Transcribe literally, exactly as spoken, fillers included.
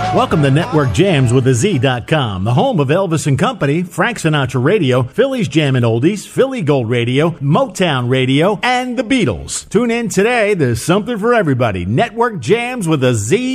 Welcome to Network Jams with a Z dot com, the home of Elvis and Company, Frank Sinatra Radio, Philly's Jammin' Oldies, Philly Gold Radio, Motown Radio, and the Beatles. Tune in today. There's something for everybody. Network Jams with a Z